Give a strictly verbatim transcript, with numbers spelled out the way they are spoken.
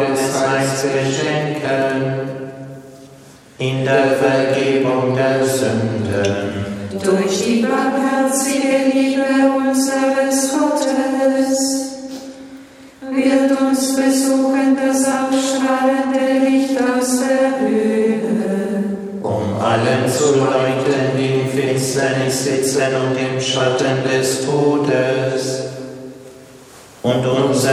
des Heils beschenken, in der Vergebung der Sünden, durch die barmherzige Liebe unseres Gottes, wird uns besuchen das aufstrahlende Licht aus der Höhe, um allen zu leuchten, die in Finsternis sitzen und im Schatten des Todes, und unser